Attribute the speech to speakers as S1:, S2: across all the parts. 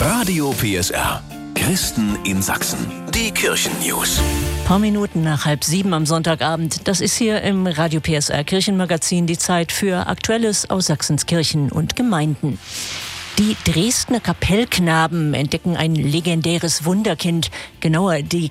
S1: Radio PSR. Christen in Sachsen. Die Kirchen-News.
S2: Paar Minuten nach 6:30 am Sonntagabend. Das ist hier im Radio PSR Kirchenmagazin die Zeit für Aktuelles aus Sachsens Kirchen und Gemeinden. Die Dresdner Kapellknaben entdecken ein legendäres Wunderkind. Genauer die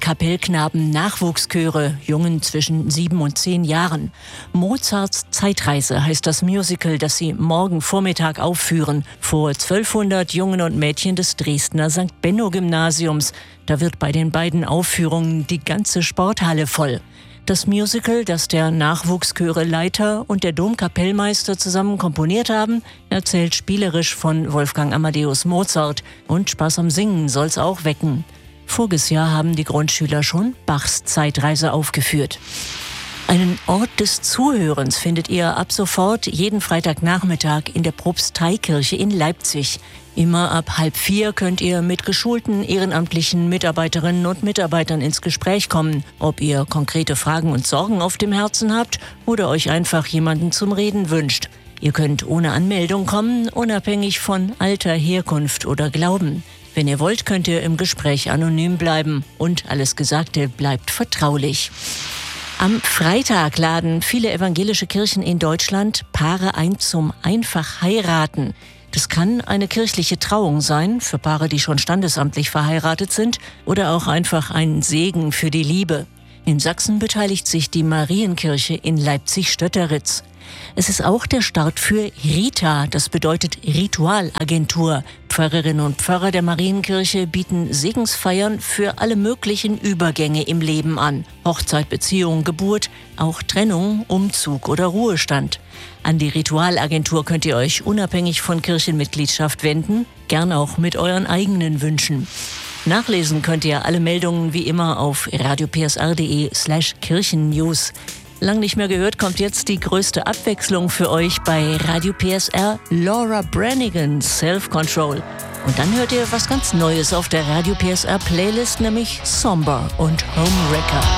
S2: Kapellknaben-Nachwuchschöre, Jungen zwischen 7 und 10 Jahren. Mozarts Zeitreise heißt das Musical, das sie morgen Vormittag aufführen. Vor 1200 Jungen und Mädchen des Dresdner St. Benno-Gymnasiums. Da wird bei den beiden Aufführungen die ganze Sporthalle voll. Das Musical, das der Nachwuchschöre-Leiter und der Domkapellmeister zusammen komponiert haben, erzählt spielerisch von Wolfgang Amadeus Mozart. Und Spaß am Singen soll's auch wecken. Voriges Jahr haben die Grundschüler schon Bachs Zeitreise aufgeführt. Einen Ort des Zuhörens findet ihr ab sofort jeden Freitagnachmittag in der Propsteikirche in Leipzig. Immer ab 3:30 könnt ihr mit geschulten ehrenamtlichen Mitarbeiterinnen und Mitarbeitern ins Gespräch kommen, ob ihr konkrete Fragen und Sorgen auf dem Herzen habt oder euch einfach jemanden zum Reden wünscht. Ihr könnt ohne Anmeldung kommen, unabhängig von Alter, Herkunft oder Glauben. Wenn ihr wollt, könnt ihr im Gespräch anonym bleiben und alles Gesagte bleibt vertraulich. Am Freitag laden viele evangelische Kirchen in Deutschland Paare ein zum Einfach-Heiraten. Das kann eine kirchliche Trauung sein, für Paare, die schon standesamtlich verheiratet sind, oder auch einfach ein Segen für die Liebe. In Sachsen beteiligt sich die Marienkirche in Leipzig-Stötteritz. Es ist auch der Start für RITA, das bedeutet Ritualagentur. Pfarrerinnen und Pfarrer der Marienkirche bieten Segensfeiern für alle möglichen Übergänge im Leben an. Hochzeit, Beziehung, Geburt, auch Trennung, Umzug oder Ruhestand. An die Ritualagentur könnt ihr euch unabhängig von Kirchenmitgliedschaft wenden, gern auch mit euren eigenen Wünschen. Nachlesen könnt ihr alle Meldungen wie immer auf radiopsr.de/Kirchennews. Lang nicht mehr gehört, kommt jetzt die größte Abwechslung für euch bei Radio PSR, Laura Branigan, Self-Control. Und dann hört ihr was ganz Neues auf der Radio PSR Playlist, nämlich Somber und Homewrecker.